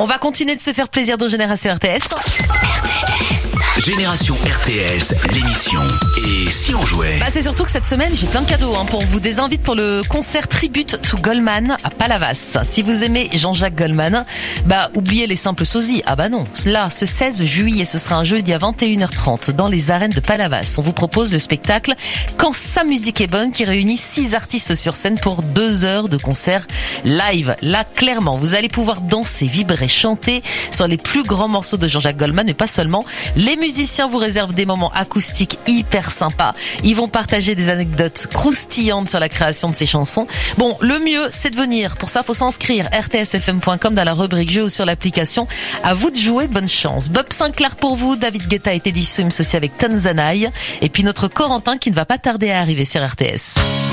On va continuer de se faire plaisir dans Génération RTS. Génération RTS, l'émission. Et si on jouait? C'est surtout que cette semaine, j'ai plein de cadeaux pour vous. Des invites pour le concert Tribute to Goldman à Palavas. Si vous aimez Jean-Jacques Goldman, oubliez les simples sosies. Non. Là, ce 16 juillet, ce sera un jeudi à 21h30 dans les arènes de Palavas. On vous propose le spectacle Quand sa musique est bonne qui réunit 6 artistes sur scène pour 2 heures de concert live. Là, clairement, vous allez pouvoir danser, vibrer, chanter sur les plus grands morceaux de Jean-Jacques Goldman, mais pas seulement. Les musiciens vous réservent des moments acoustiques hyper sympas. Ils vont partager des anecdotes croustillantes sur la création de ces chansons. Bon, le mieux, c'est de venir. Pour ça, faut s'inscrire. rtsfm.com dans la rubrique jeux ou sur l'application. À vous de jouer, bonne chance. Bob Sinclair pour vous, David Guetta et Teddy Swims aussi avec Tanzanaï. Et puis notre Corentin qui ne va pas tarder à arriver sur RTS.